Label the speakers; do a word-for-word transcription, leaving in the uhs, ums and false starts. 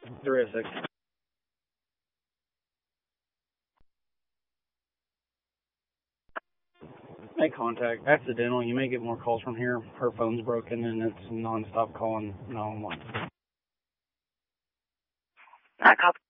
Speaker 1: three oh six. Make contact. Accidental. You may get more calls from here. Her phone's broken and it's non-stop calling nine one one.
Speaker 2: I copy.